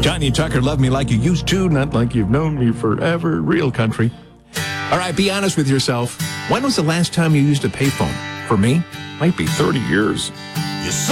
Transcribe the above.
Johnny Tucker, Love Me Like You Used To, not like you've known me forever. Real country. All right, be honest with yourself. When was the last time you used a payphone? For me, might be 30 years.